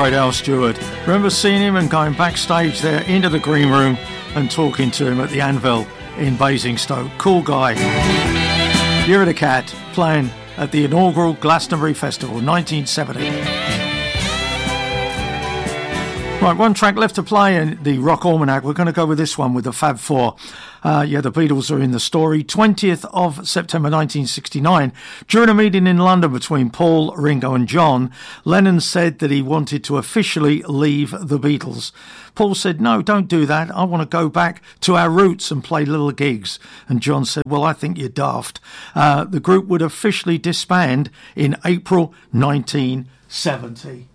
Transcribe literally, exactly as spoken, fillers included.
great Al Stewart. Remember seeing him and going backstage there into the green room and talking to him at the Anvil in Basingstoke. Cool guy. Year of the Cat, playing at the inaugural Glastonbury Festival, nineteen seventy. Right, one track left to play in the Rock Almanac. We're going to go with this one with the Fab Four. Uh, yeah, the Beatles are in the story. twentieth of September nineteen sixty-nine, during a meeting in London between Paul, Ringo and John, Lennon said that he wanted to officially leave the Beatles. Paul said, no, don't do that. I want to go back to our roots and play little gigs. And John said, well, I think you're daft. Uh, the group would officially disband in April nineteen seventy.